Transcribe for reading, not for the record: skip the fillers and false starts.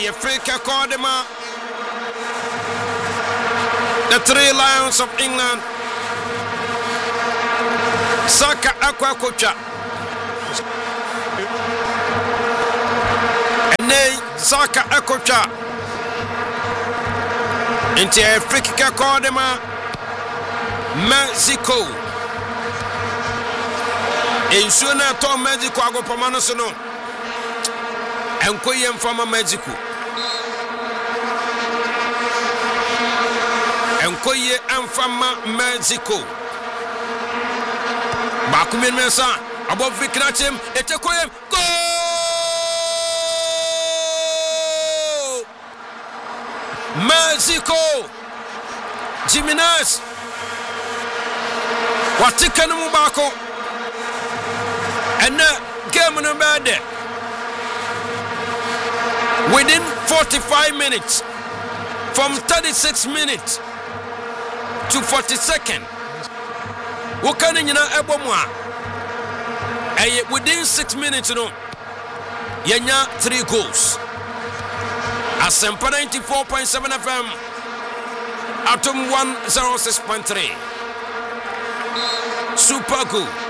a free kick called them out. The Three Lions of England. Saka Aquacocha. And then Saka Aquacocha. Into a free kick called them out. Mexico. In Suna to Mexico, I go Pomanosono. And Koyam from Mexico. And Koye and from Mexico. Bakumin Mensa, above Vikratim, Etakoyam, go! Mexico! Jimenez! Watikanu Mubako. And game on bad. Within 45 minutes, from 36 minutes to 42nd, within 6 minutes, Yenya 3 goals. Asempa 94.7 FM, Atom 106.3. Super good.